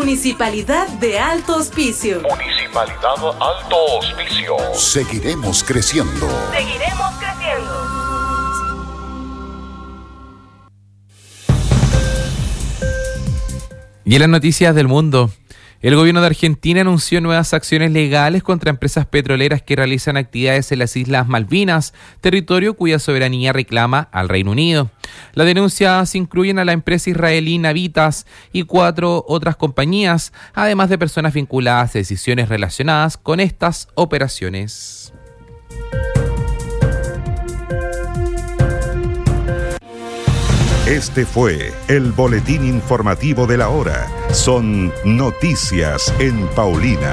Municipalidad de Alto Hospicio. Municipalidad Alto Hospicio. Seguiremos creciendo. Seguiremos creciendo. Y en las noticias del mundo, el gobierno de Argentina anunció nuevas acciones legales contra empresas petroleras que realizan actividades en las Islas Malvinas, territorio cuya soberanía reclama al Reino Unido. Las denuncias incluyen a la empresa israelí Navitas y 4 otras compañías, además de personas vinculadas a decisiones relacionadas con estas operaciones. Este fue el boletín informativo de la hora. Son noticias en Paulina.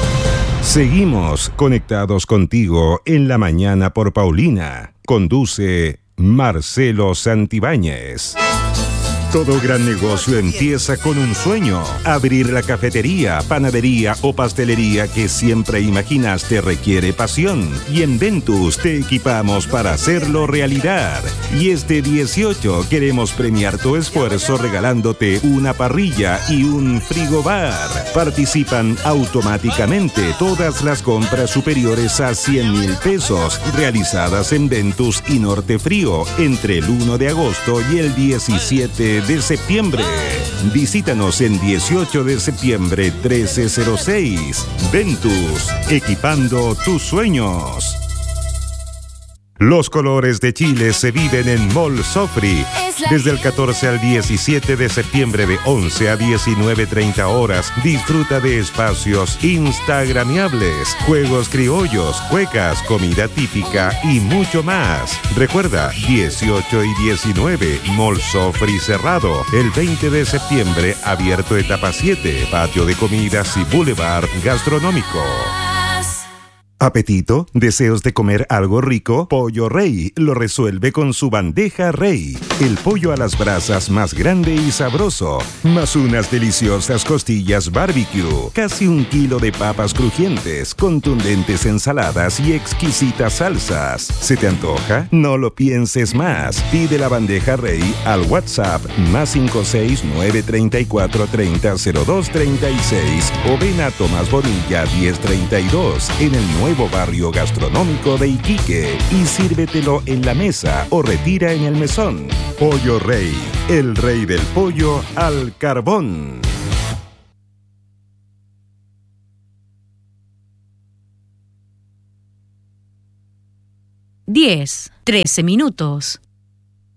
Seguimos conectados contigo en la mañana por Paulina. Conduce Marcelo Santibáñez. Todo gran negocio empieza con un sueño. Abrir la cafetería, panadería o pastelería que siempre imaginaste requiere pasión. Y en Ventus te equipamos para hacerlo realidad. Y este 18 queremos premiar tu esfuerzo regalándote una parrilla y un frigobar. Participan automáticamente todas las compras superiores a 100,000 pesos realizadas en Ventus y Norte Frío entre el 1 de agosto y el 17 de septiembre. Visítanos en 18 de septiembre 1306. Ventus, equipando tus sueños. Los colores de Chile se viven en Mall Sofri. Desde el 14 al 17 de septiembre de 11 a 19:30 horas, disfruta de espacios instagramiables, juegos criollos, cuecas, comida típica y mucho más. Recuerda, 18 y 19, Mall Sofri cerrado. El 20 de septiembre, abierto etapa 7, patio de comidas y boulevard gastronómico. ¿Apetito? ¿Deseos de comer algo rico? Pollo Rey lo resuelve con su bandeja Rey. El pollo a las brasas más grande y sabroso, más unas deliciosas costillas barbecue, casi 1 kilo de papas crujientes, contundentes ensaladas y exquisitas salsas. ¿Se te antoja? No lo pienses más. Pide la bandeja Rey al WhatsApp +56 934 30 02 36 o ven a Tomás Bonilla 1032 en el nuevo barrio gastronómico de Iquique y sírvetelo en la mesa o retira en el mesón. Pollo Rey, el rey del pollo al carbón. 10:13 minutos.